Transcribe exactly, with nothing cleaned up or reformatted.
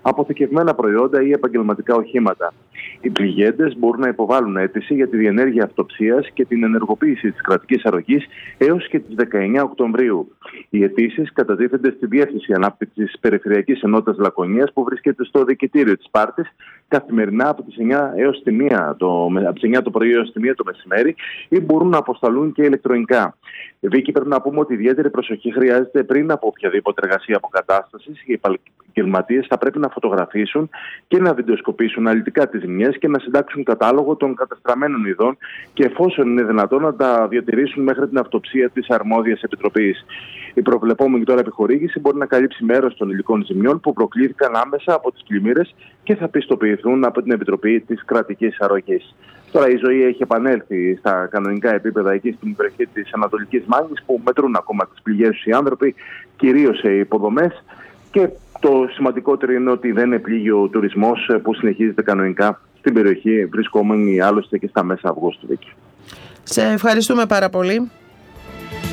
αποθηκευμένα προϊόντα ή επαγγελματικά οχήματα. Οι πληγέντες μπορούν να υποβάλουν αίτηση για τη διενέργεια αυτοψίας και την ενεργοποίηση της κρατικής αρρωγής έως και τις δεκαεννέα Οκτωβρίου. Οι αιτήσεις κατατίθενται στη Διεύθυνση Ανάπτυξης Περιφερειακής Ενότητας Λακωνίας, που βρίσκεται στο Δικητήριο της Σπάρτης, καθημερινά από τις εννέα έως τη μία το, από τις εννέα το πρωί έως τη μία το μεσημέρι, ή μπορούν να αποσταλούν και ηλεκτρονικά. Βίκυ, πρέπει να πούμε ότι ιδιαίτερη προσοχή χρειάζεται πριν από οποιαδήποτε εργασία αποκατάστασης. Οι επαγγελματίες θα πρέπει να φωτογραφίσουν και να βιντεοσκοπήσουν αναλυτικά τις ζημιές και να συντάξουν κατάλογο των καταστραμμένων ειδών και, εφόσον είναι δυνατόν, να τα διατηρήσουν μέχρι την αυτοψία της αρμόδιας επιτροπής. Η προβλεπόμενη τώρα επιχορήγηση μπορεί να καλύψει μέρος των υλικών ζημιών που προκλήθηκαν άμεσα από τις πλημμύρες και θα πιστοποιηθούν από την Επιτροπή της Κρατικής Αρρωγής. Τώρα η ζωή έχει επανέλθει στα κανονικά επίπεδα εκεί στην περιοχή της Ανατολικής Μάγνης, που μετρούν ακόμα τις πληγές οι άνθρωποι, κυρίως σε υποδομές, και το σημαντικότερο είναι ότι δεν επλήγει ο τουρισμός που συνεχίζεται κανονικά στην περιοχή, βρισκόμενη άλλωστε και στα μέσα Αυγούστου. Σε ευχαριστούμε πάρα πολύ.